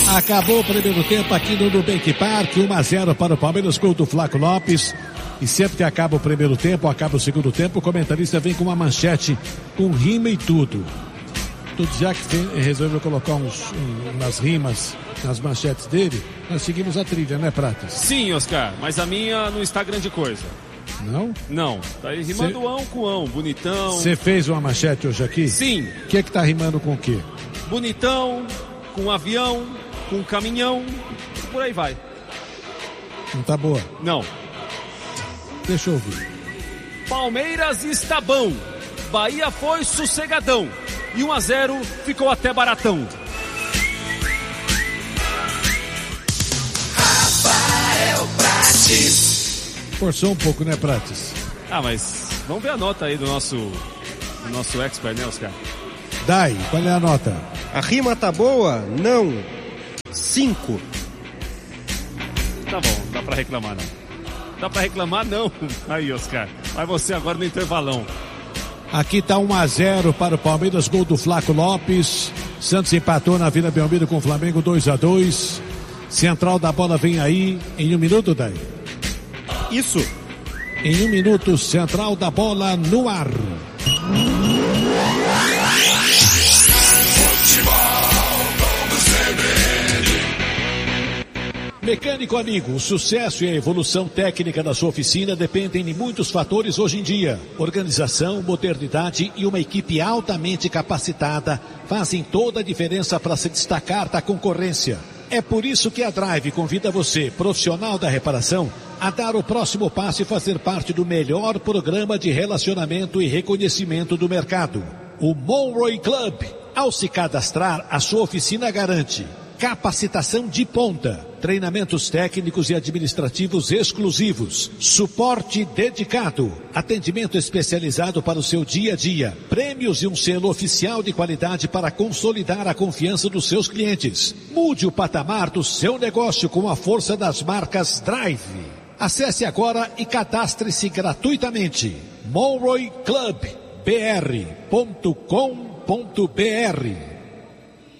Acabou o primeiro tempo aqui no Nubank Park, 1-0 para o Palmeiras, gol do Flaco Lopes. E sempre que acaba o primeiro tempo, acaba o segundo tempo, o comentarista vem com uma manchete com rima e tudo. Tudo já que resolveu colocar umas rimas nas manchetes dele, nós seguimos a trilha, né, Pratas? Sim, Oscar, mas a minha não está grande coisa. Não? Não, tá rimando ão com ão, bonitão. Você fez uma manchete hoje aqui? Sim. O que tá rimando com o quê? Bonitão, com avião, com caminhão, por aí vai. Não tá boa? Não. Deixa eu ouvir. Palmeiras está bom, Bahia foi sossegadão, e 1-0 ficou até baratão. Rafael Prates. Forçou um pouco, né, Prates? Ah, mas vamos ver a nota aí do nosso expert, né, Oscar? Dai, qual é a nota? A rima tá boa? Não. 5. Tá bom, não dá pra reclamar não. Dá pra reclamar não. Aí, Oscar, vai você agora no intervalão. Aqui tá 1-0 para o Palmeiras, gol do Flaco Lopes. Santos empatou na Vila Belmiro com o Flamengo 2-2. Central da bola vem aí em 1 minuto, Dai. Isso. Em 1 minuto, central da bola no ar. Mecânico amigo, o sucesso e a evolução técnica da sua oficina dependem de muitos fatores hoje em dia. Organização, modernidade e uma equipe altamente capacitada fazem toda a diferença para se destacar da concorrência. É por isso que a Drive convida você, profissional da reparação, a dar o próximo passo e fazer parte do melhor programa de relacionamento e reconhecimento do mercado. O Monroe Club. Ao se cadastrar, a sua oficina garante capacitação de ponta, treinamentos técnicos e administrativos exclusivos, suporte dedicado, atendimento especializado para o seu dia a dia, prêmios e um selo oficial de qualidade para consolidar a confiança dos seus clientes. Mude o patamar do seu negócio com a força das marcas Drive. Acesse agora e cadastre-se gratuitamente. monroeclubbr.com.br